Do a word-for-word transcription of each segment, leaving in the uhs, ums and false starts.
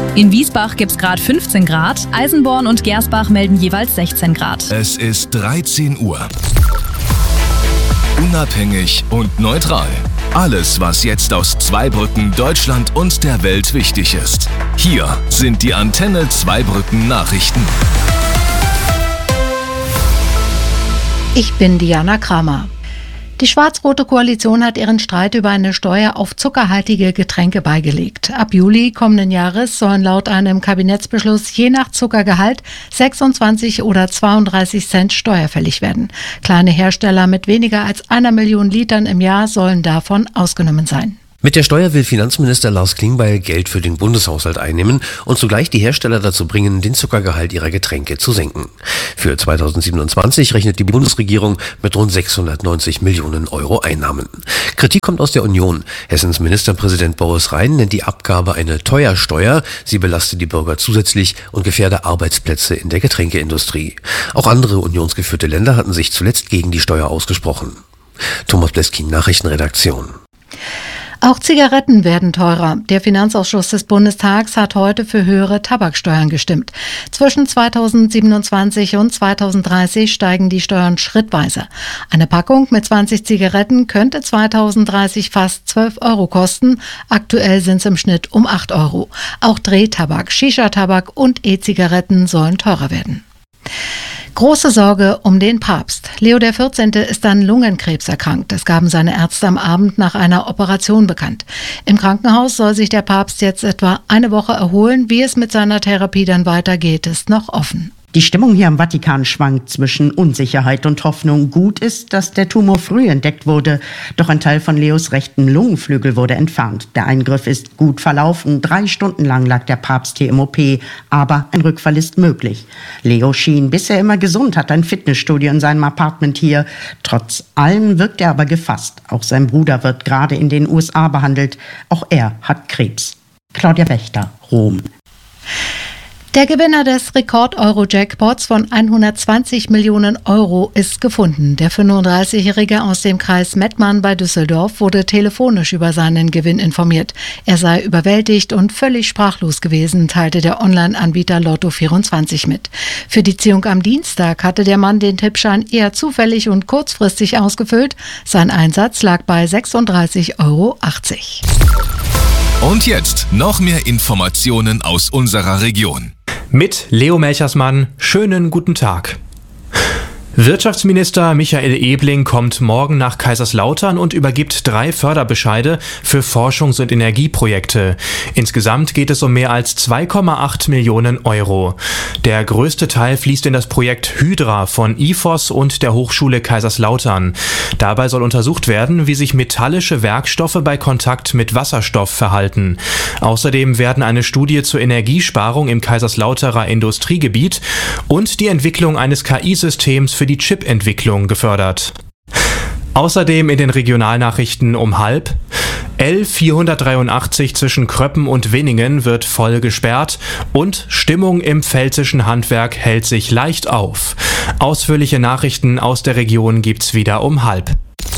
In Wiesbach gibt's gerade fünfzehn Grad, Eisenborn und Gersbach melden jeweils sechzehn Grad. Es ist dreizehn Uhr. Unabhängig und neutral. Alles, was jetzt aus Zweibrücken, Deutschland und der Welt wichtig ist. Hier sind die Antenne Zweibrücken Nachrichten. Ich bin Diana Kramer. Die schwarz-rote Koalition hat ihren Streit über eine Steuer auf zuckerhaltige Getränke beigelegt. Ab Juli kommenden Jahres sollen laut einem Kabinettsbeschluss je nach Zuckergehalt sechsundzwanzig oder zweiunddreißig Cent steuerfällig werden. Kleine Hersteller mit weniger als einer Million Litern im Jahr sollen davon ausgenommen sein. Mit der Steuer will Finanzminister Lars Klingbeil Geld für den Bundeshaushalt einnehmen und zugleich die Hersteller dazu bringen, den Zuckergehalt ihrer Getränke zu senken. Für zweitausendsiebenundzwanzig rechnet die Bundesregierung mit rund sechshundertneunzig Millionen Euro Einnahmen. Kritik kommt aus der Union. Hessens Ministerpräsident Boris Rhein nennt die Abgabe eine Teuersteuer. Sie belastet die Bürger zusätzlich und gefährde Arbeitsplätze in der Getränkeindustrie. Auch andere unionsgeführte Länder hatten sich zuletzt gegen die Steuer ausgesprochen. Thomas Bleskin, Nachrichtenredaktion. Auch Zigaretten werden teurer. Der Finanzausschuss des Bundestags hat heute für höhere Tabaksteuern gestimmt. Zwischen zweitausendsiebenundzwanzig und zweitausenddreißig steigen die Steuern schrittweise. Eine Packung mit zwanzig Zigaretten könnte zweitausenddreißig fast zwölf Euro kosten. Aktuell sind es im Schnitt um acht Euro. Auch Drehtabak, Shisha-Tabak und E-Zigaretten sollen teurer werden. Große Sorge um den Papst. Leo der vierzehnte ist an Lungenkrebs erkrankt. Das gaben seine Ärzte am Abend nach einer Operation bekannt. Im Krankenhaus soll sich der Papst jetzt etwa eine Woche erholen. Wie es mit seiner Therapie dann weitergeht, ist noch offen. Die Stimmung hier im Vatikan schwankt zwischen Unsicherheit und Hoffnung. Gut ist, dass der Tumor früh entdeckt wurde, doch ein Teil von Leos rechten Lungenflügel wurde entfernt. Der Eingriff ist gut verlaufen. Drei Stunden lang lag der Papst hier im O P, aber ein Rückfall ist möglich. Leo schien bisher immer gesund, hat ein Fitnessstudio in seinem Apartment hier. Trotz allem wirkt er aber gefasst. Auch sein Bruder wird gerade in den U S A behandelt. Auch er hat Krebs. Claudia Wächter, Rom. Der Gewinner des Rekord-Euro-Jackpots von hundertzwanzig Millionen Euro ist gefunden. Der fünfunddreißigjährige aus dem Kreis Mettmann bei Düsseldorf wurde telefonisch über seinen Gewinn informiert. Er sei überwältigt und völlig sprachlos gewesen, teilte der Online-Anbieter Lotto vierundzwanzig mit. Für die Ziehung am Dienstag hatte der Mann den Tippschein eher zufällig und kurzfristig ausgefüllt. Sein Einsatz lag bei sechsunddreißig Euro achtzig. Und jetzt noch mehr Informationen aus unserer Region. Mit Leo Melchersmann, schönen guten Tag. Wirtschaftsminister Michael Ebling kommt morgen nach Kaiserslautern und übergibt drei Förderbescheide für Forschungs- und Energieprojekte. Insgesamt geht es um mehr als zwei Komma acht Millionen Euro. Der größte Teil fließt in das Projekt Hydra von I F O S und der Hochschule Kaiserslautern. Dabei soll untersucht werden, wie sich metallische Werkstoffe bei Kontakt mit Wasserstoff verhalten. Außerdem werden eine Studie zur Energiesparung im Kaiserslauterer Industriegebiet und die Entwicklung eines K I-Systems für die Chip-Entwicklung gefördert. Außerdem in den Regionalnachrichten um halb. L vierhundertdreiundachtzig zwischen Kröppen und Winningen wird voll gesperrt und Stimmung im pfälzischen Handwerk hält sich leicht auf. Ausführliche Nachrichten aus der Region gibt's wieder um halb.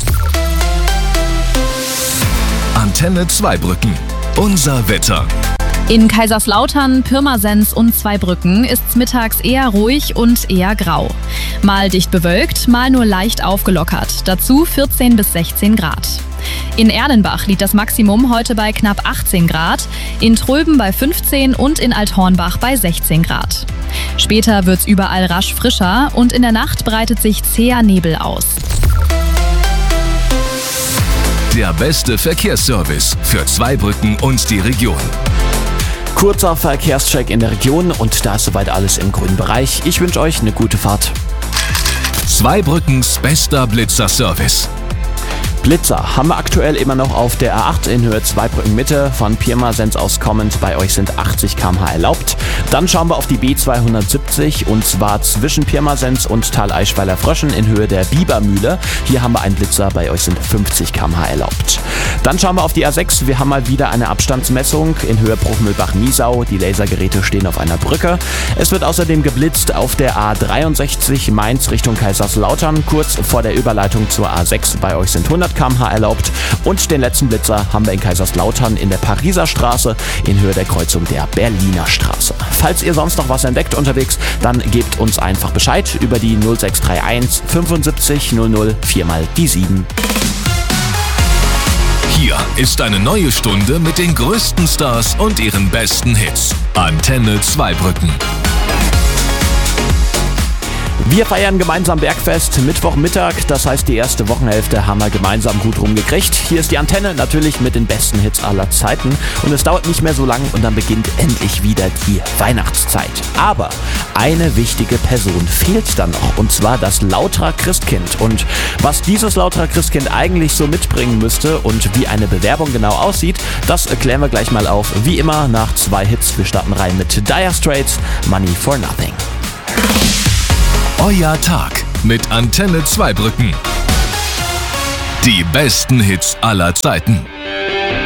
Antenne Zweibrücken. Unser Wetter. In Kaiserslautern, Pirmasens und Zweibrücken ist es mittags eher ruhig und eher grau. Mal dicht bewölkt, mal nur leicht aufgelockert. Dazu vierzehn bis sechzehn Grad. In Erlenbach liegt das Maximum heute bei knapp achtzehn Grad, in Tröben bei fünfzehn und in Althornbach bei sechzehn Grad. Später wird's überall rasch frischer und in der Nacht breitet sich zäher Nebel aus. Der beste Verkehrsservice für Zweibrücken und die Region. Kurzer Verkehrscheck in der Region und da ist soweit alles im grünen Bereich. Ich wünsche euch eine gute Fahrt. Zweibrückens bester Blitzer-Service. Blitzer haben wir aktuell immer noch auf der A acht in Höhe Zweibrücken Mitte, von Pirmasens aus kommend. Bei euch sind achtzig Kilometer pro Stunde erlaubt. Dann schauen wir auf die B zweihundertsiebzig und zwar zwischen Pirmasens und Tal-Eichweiler-Fröschen in Höhe der Bibermühle. Hier haben wir einen Blitzer, bei euch sind fünfzig Kilometer pro Stunde erlaubt. Dann schauen wir auf die A sechs. Wir haben mal wieder eine Abstandsmessung in Höhe Bruchmühlbach-Niesau. Die Lasergeräte stehen auf einer Brücke. Es wird außerdem geblitzt auf der A dreiundsechzig Mainz Richtung Kaiserslautern. Kurz vor der Überleitung zur A sechs. Bei euch sind hundert hundert Kilometer pro Stunde erlaubt. Und den letzten Blitzer haben wir in Kaiserslautern in der Pariser Straße in Höhe der Kreuzung der Berliner Straße. Falls ihr sonst noch was entdeckt unterwegs, dann gebt uns einfach Bescheid über die null sechs drei eins fünfundsiebzig null null vier mal die sieben. Hier ist eine neue Stunde mit den größten Stars und ihren besten Hits. Antenne Zweibrücken. Wir feiern gemeinsam Bergfest, Mittwochmittag, das heißt die erste Wochenhälfte haben wir gemeinsam gut rumgekriegt. Hier ist die Antenne natürlich mit den besten Hits aller Zeiten und es dauert nicht mehr so lang und dann beginnt endlich wieder die Weihnachtszeit. Aber eine wichtige Person fehlt dann noch und zwar das Lauterer Christkind. Und was dieses Lauterer Christkind eigentlich so mitbringen müsste und wie eine Bewerbung genau aussieht, das klären wir gleich mal auf. Wie immer nach zwei Hits. Wir starten rein mit Dire Straits, Money for Nothing. Euer Tag mit Antenne Zweibrücken. Die besten Hits aller Zeiten.